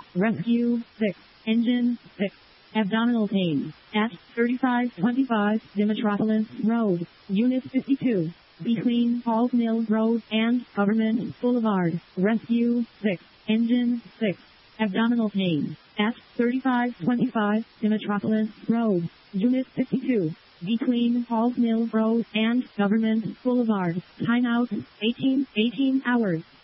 Rescue 6. Engine 6. Abdominal pain. At 3525 Demetropolis Road, Unit 52. Between Falls Mill Road and Government Boulevard. Rescue 6. Engine 6. Abdominal pain. At 3525 Demetropolis Road, Unit 52. Between Falls Mill Road and Government Boulevard. Timeout 18 hours.